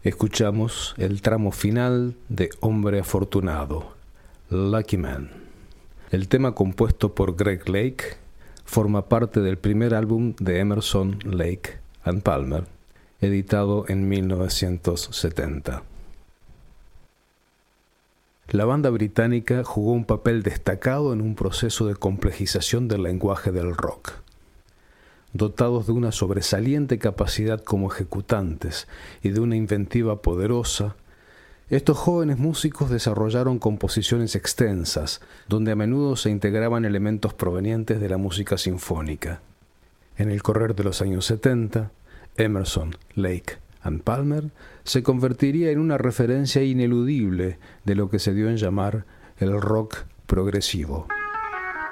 Escuchamos el tramo final de Hombre Afortunado, Lucky Man. El tema, compuesto por Greg Lake, forma parte del primer álbum de Emerson, Lake and Palmer, editado en 1970. La banda británica jugó un papel destacado en un proceso de complejización del lenguaje del rock. Dotados de una sobresaliente capacidad como ejecutantes y de una inventiva poderosa, estos jóvenes músicos desarrollaron composiciones extensas, donde a menudo se integraban elementos provenientes de la música sinfónica. En el correr de los años 70, Emerson, Lake and Palmer se convertiría en una referencia ineludible de lo que se dio en llamar el rock progresivo.